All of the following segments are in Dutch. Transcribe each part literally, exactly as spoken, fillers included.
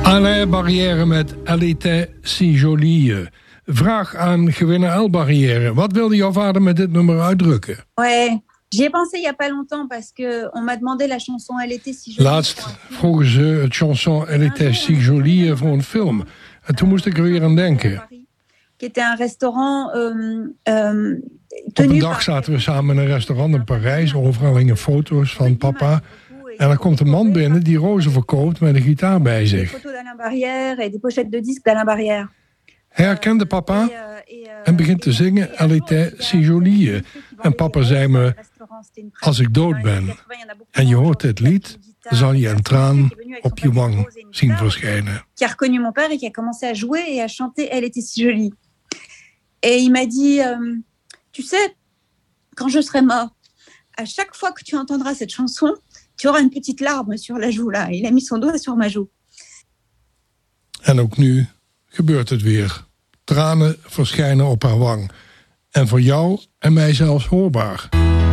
Alain Barrière met Elle était si jolie. Vraag aan gewinnaar L. Barrière. Wat wilde jouw vader met dit nummer uitdrukken? Ouais, j'y ai pensé il y a pas longtemps parce que on m'a demandé la chanson Elle était si jolie. Laatst vroegen ze het chanson Elle était si jolie voor een film. En toen moest ik er weer aan denken. Qui était un restaurant um, um, Op een dag zaten we samen in een restaurant in Parijs. Overal hingen foto's van papa. En er komt een man binnen die rozen verkoopt met een gitaar bij zich. Hij herkende papa en begint te zingen Elle était si jolie. En papa zei me, als ik dood ben en je hoort dit lied, zal je een traan op je wang zien verschijnen. Qui a reconnu mon père et qui a commencé à jouer et à chanter Elle était si jolie. Et il m'a dit, euh, tu sais, quand je serai mort, à chaque fois que tu entendras cette chanson, tu auras une petite larme sur la joue là. Il a mis son doigt sur ma joue. En ook nu gebeurt het weer. Tranen verschijnen op haar wang. En voor jou en mij zelfs hoorbaar.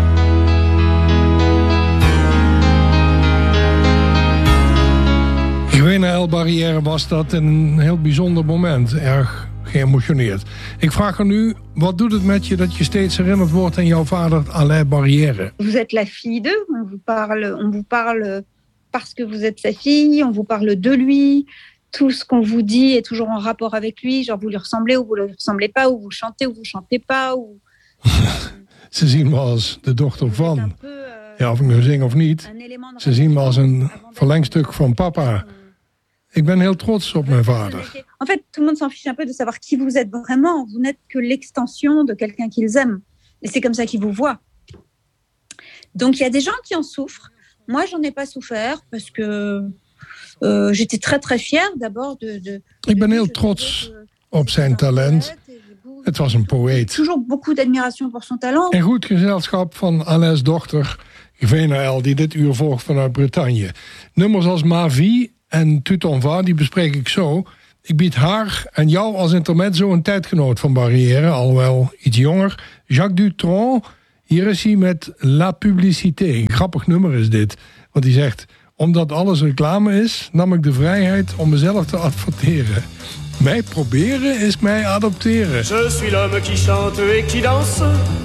Gewinnaar L. Barrière was dat een heel bijzonder moment. Erg geëmotioneerd. Ik vraag er nu, wat doet het met je dat je steeds herinnerd wordt aan jouw vader Alain Barrière? Vous êtes la fille d'eux, on vous parle, on vous parle parce que vous êtes sa fille, on vous parle de lui. Tout ce qu'on vous dit est toujours en rapport avec lui. Genre, vous lui ressemblez ou vous lui ressemblez pas, ou vous chantez ou vous chantez pas. Ou... Ze zien me als de dochter van. Ja, of ik nu zing of niet. Ze zien me als een verlengstuk van papa. Ik ben heel trots op mijn vader. En fait, tout le monde s'en fiche un peu de savoir qui vous êtes vraiment. Vous n'êtes que l'extension de quelqu'un qu'ils aiment. Et c'est comme ça qu'ils vous voient. Donc, il y a des gens qui en souffrent. Moi, j'en ai pas souffert parce que euh, j'étais très très fière d'abord de... de ik ben heel trots op zijn talent. Het was een poëet. Toujours beaucoup d'admiration pour son talent. En goed gezelschap van Alain's dochter, Gvennael, die dit uur volgt vanuit Bretagne. Nummers als Ma Vie en Tu t'en vas, die bespreek ik zo. Ik bied haar en jou als intermezzo een tijdgenoot van Barrière, alhoewel iets jonger. Jacques Dutronc, hier is hij met La Publicité. Een grappig nummer is dit, want hij zegt: omdat alles reclame is, nam ik de vrijheid om mezelf te adverteren. Mij proberen is mij adopteren. Je suis l'homme qui chante et qui danse.